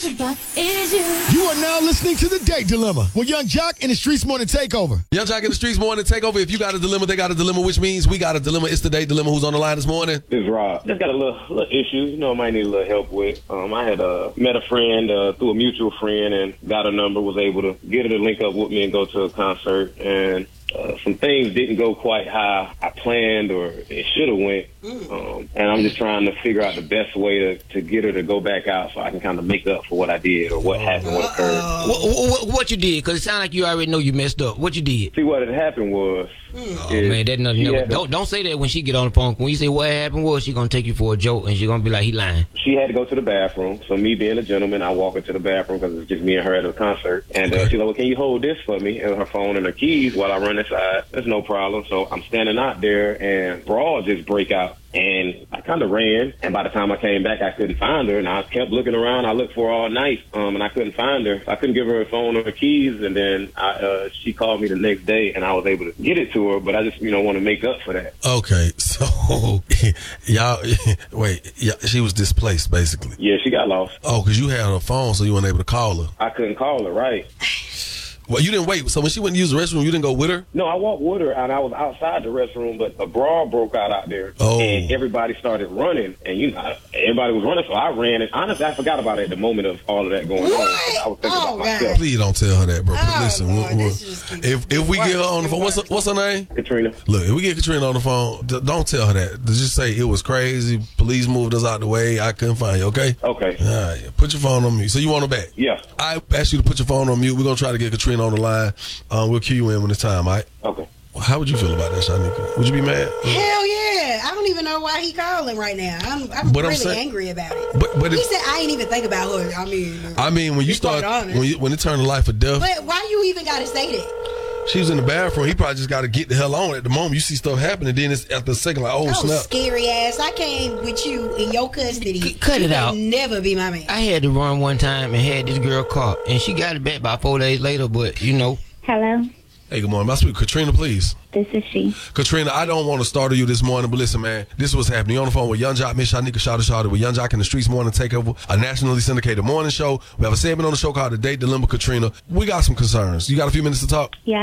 but is you. You are now listening to The Date Dilemma with Young Jock and the Streets Morning Takeover. Young Jock in the Streets Morning Takeover. If you got a dilemma, they got a dilemma, which means we got a dilemma. It's The Date Dilemma. Who's on the line this morning? This is Rob. Just got a little issue, I might need a little help with. I had met a friend through a mutual friend and got a number, was able to get her to link up with me and go to a concert. And some things didn't go quite how I planned or it should have went. And I'm just trying to figure out the best way to get her to go back out so I can kind of make up for what I did or what happened, what occurred. What you did? Because it sounds like you already know you messed up. What you did? See, what had happened was... man, that nothing. Don't say that when she get on the phone. When you say what happened was, she gonna take you for a joke and she gonna be like, he lying. She had to go to the bathroom. So me being a gentleman, I walk into the bathroom because it's just me and her at a concert. And she's like, well, can you hold this for me? And her phone and her keys while I run inside. There's no problem. So I'm standing out there and brawl just break out. And I kind of ran, and by the time I came back, I couldn't find her, and I kept looking around. I looked for her all night, and I couldn't find her. I couldn't give her her phone or her keys, and then she called me the next day, and I was able to get it to her, but I just, want to make up for that. Okay, so, she was displaced, basically. Yeah, she got lost. Oh, because you had her phone, so you weren't able to call her. I couldn't call her, right. Well, you didn't wait. So when she went to use the restroom, you didn't go with her? No, I walked with her, and I was outside the restroom, but a brawl broke out there. Oh. And everybody started running, and, everybody was running, so I ran. And honestly, I forgot about it at the moment of all of that going on. I was thinking about myself. Please don't tell her that, bro. Listen, if we get her on the phone, what's her name? Katrina. Look, if we get Katrina on the phone, don't tell her that. Just say it was crazy. Police moved us out the way. I couldn't find you, okay? Okay. All right. Put your phone on mute. So you want her back? Yeah. I asked you to put your phone on mute. We're going to try to get Katrina on the line. We'll cue you in when it's time, all right? Okay. How would you feel about that, Shanika? Would you be mad? Hell yeah. I don't even know why he calling right now. I'm really angry about it. But he said I ain't even think about her. I mean when you start, when it turned to life or death. But why you even got to say that? She was in the bathroom. He probably just got to get the hell on. At the moment, you see stuff happening, then it's after a second like, oh, snap. Scary ass. I came with you in your custody. Cut it out. Never be my man. I had to run one time and had this girl caught, and she got it back about 4 days later, but Hello? Hey, good morning. May I speak with Katrina, please? This is she. Katrina, I don't want to startle you this morning, but listen, man, this is what's happening. You're on the phone with Young Jock, Miss Shanika Shawty with Young Jock in the Streets Morning Takeover, a nationally syndicated morning show. We have a segment on the show called The Date Dilemma, Katrina. We got some concerns. You got a few minutes to talk? Yeah.